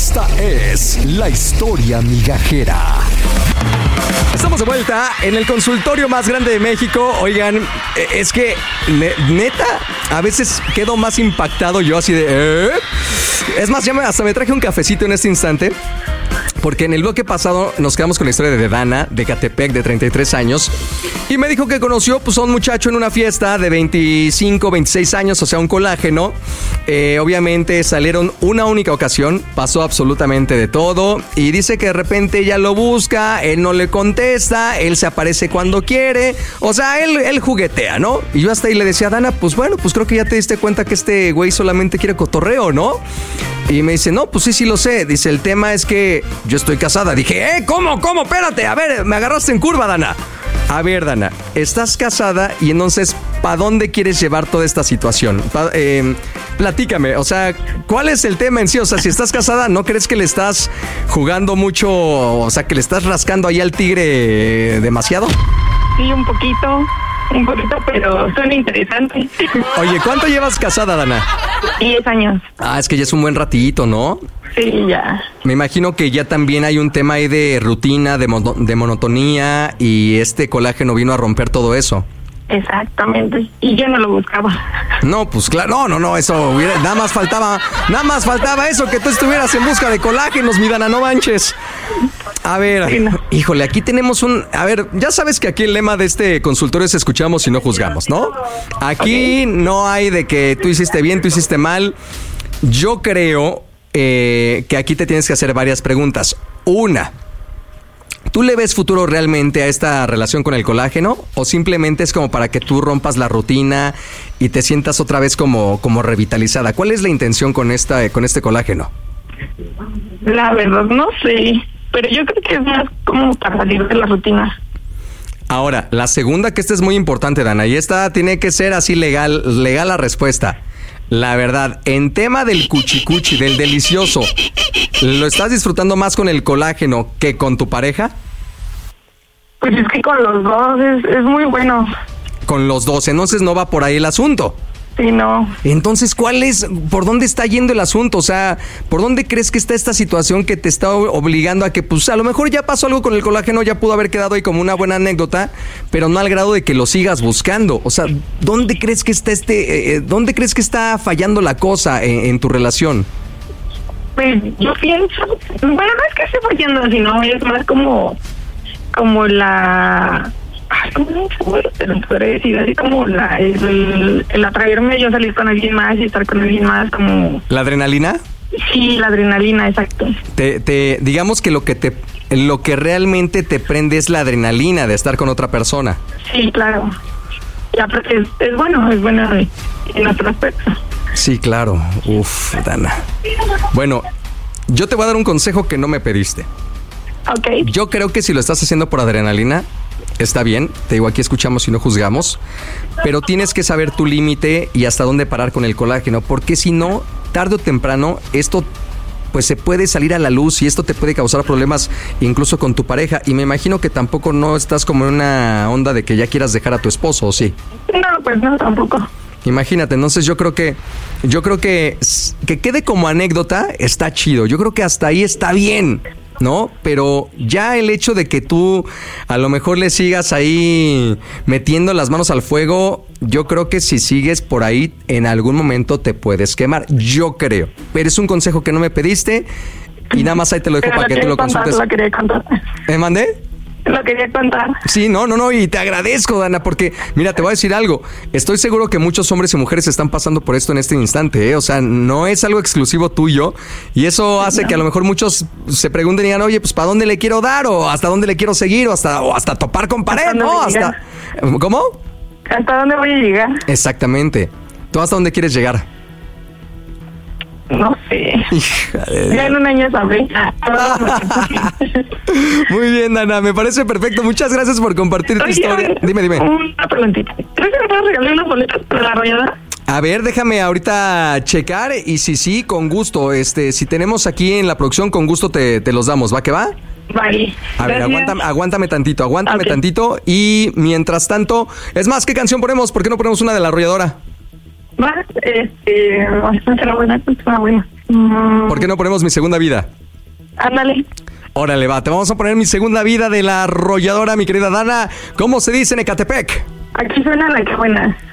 Esta es la historia migajera. Estamos de vuelta en el consultorio más grande de México. Oigan, es que neta, a veces quedo más impactado yo así de... Es más, hasta me traje un cafecito en este instante. Porque en el bloque pasado nos quedamos con la historia de Dana, de Catepec, de 33 años. Y me dijo que conoció a un muchacho en una fiesta de 25, 26 años, o sea, un colágeno. Obviamente salieron una única ocasión, pasó absolutamente de todo. Y dice que de repente ella lo busca, él no le contesta, él se aparece cuando quiere. O sea, él juguetea, ¿no? Y yo hasta ahí le decía a Dana, pues bueno, pues creo que ya te diste cuenta que este güey solamente quiere cotorreo, ¿no? Y me dice, no, pues sí lo sé. Dice, el tema es que yo estoy casada. Dije, ¿cómo? Espérate, a ver, me agarraste en curva, Dana. A ver, Dana, estás casada y entonces, ¿para dónde quieres llevar toda esta situación? Platícame, o sea, ¿cuál es el tema en sí? O sea, si estás casada, ¿no crees que le estás jugando mucho, o sea, que le estás rascando ahí al tigre demasiado? Sí, un poquito, pero suena interesante. Oye, ¿cuánto llevas casada, Dana? 10 años. Ah, es que ya es un buen ratito, ¿no? Sí, ya. Me imagino que ya también hay un tema ahí de rutina, de monotonía, y este colágeno vino a romper todo eso. Exactamente. Y yo no lo buscaba. No, pues claro, no, eso nada más faltaba eso, que tú estuvieras en busca de colágenos, mi Dana, no manches. A ver, Sí, no. híjole, aquí tenemos a ver, ya sabes que aquí el lema de este consultorio es escuchamos y no juzgamos, ¿no? Aquí no hay de que tú hiciste bien, tú hiciste mal. Yo creo que aquí te tienes que hacer varias preguntas. Una, ¿tú le ves futuro realmente a esta relación con el colágeno? ¿O simplemente es como para que tú rompas la rutina y te sientas otra vez como revitalizada? ¿Cuál es la intención con este colágeno? La verdad, no sé. Pero yo creo que es más como para salir de la rutina. Ahora, la segunda, que esta es muy importante, Dana, y esta tiene que ser así legal la respuesta. La verdad, en tema del cuchicuchi, del delicioso, ¿lo estás disfrutando más con el colágeno que con tu pareja? Pues es que con los dos es muy bueno. Con los dos, entonces no va por ahí el asunto. Sí, no. Entonces, ¿por dónde está yendo el asunto? O sea, ¿por dónde crees que está esta situación que te está obligando a que, pues, a lo mejor ya pasó algo con el colágeno, ya pudo haber quedado ahí como una buena anécdota, pero no al grado de que lo sigas buscando? O sea, ¿dónde crees que está dónde crees que está fallando la cosa en tu relación? Pues yo pienso, bueno, no es que esté fallando, sino es más como la... ¿Cómo te lo podría decir? Así como el atraerme, yo salir con alguien más y estar con alguien más, como... ¿La adrenalina? Sí, la adrenalina, exacto. Digamos que lo que realmente te prende es la adrenalina de estar con otra persona. Sí, claro. Ya, porque es bueno en otro aspecto. Sí, claro. Uf, Dana. Bueno, yo te voy a dar un consejo que no me pediste. Ok. Yo creo que si lo estás haciendo por adrenalina, está bien. Te digo, aquí escuchamos y no juzgamos. Pero tienes que saber tu límite y hasta dónde parar con el colágeno. Porque si no, tarde o temprano, esto pues se puede salir a la luz y esto te puede causar problemas incluso con tu pareja. Y me imagino que tampoco no estás como en una onda de que ya quieras dejar a tu esposo, ¿o sí? No, pues no, tampoco. Imagínate, entonces yo creo que quede como anécdota está chido. Yo creo que hasta ahí está bien, ¿no? Pero ya el hecho de que tú a lo mejor le sigas ahí metiendo las manos al fuego, yo creo que si sigues por ahí en algún momento te puedes quemar. Yo creo. Pero es un consejo que no me pediste y nada más ahí te lo dejo para que tú lo consultes. Lo quería contar. ¿Me mandé? Lo quería contar. Sí, no, y te agradezco, Dana, porque, mira, te voy a decir algo. Estoy seguro que muchos hombres y mujeres están pasando por esto en este instante, ¿eh? O sea, no es algo exclusivo tuyo, y eso hace que a lo mejor muchos se pregunten y digan, oye, pues, ¿para dónde le quiero dar? O ¿hasta dónde le quiero seguir? O hasta topar con pared, ¿no? ¿Cómo? ¿Hasta dónde voy a llegar? Exactamente. ¿Tú hasta dónde quieres llegar? No sé. Hija de Ya en un año sabré. Muy bien, Dana, me parece perfecto. Muchas gracias por compartir tu historia. Dime. Una preguntita. ¿Crees que me puedes regalar unas boletas para la arrolladora? A ver, déjame ahorita checar y sí, con gusto. Si tenemos aquí en la producción, con gusto te los damos. ¿Va que va? Vale. A ver, aguántame tantito, Okay. tantito. Y mientras tanto, es más, ¿qué canción ponemos? ¿Por qué no ponemos una de La Arrolladora? Va, será buena. ¿Por qué no ponemos Mi Segunda Vida? Ándale. Órale, va, te vamos a poner Mi Segunda Vida de La Arrolladora, mi querida Dana. ¿Cómo se dice en Ecatepec? Aquí suena La Que Buena.